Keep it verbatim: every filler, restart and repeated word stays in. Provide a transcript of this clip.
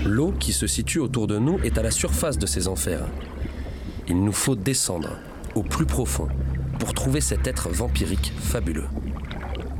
L'eau qui se situe autour de nous est à la surface de ces enfers. Il nous faut descendre au plus profond pour trouver cet être vampirique fabuleux.